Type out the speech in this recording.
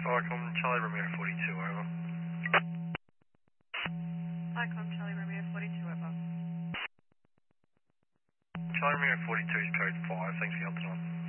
Icon Charlie Romeo 42, over. Icon Charlie Romeo 42, over. Charlie Romeo 42 is code 5, thanks for your help tonight.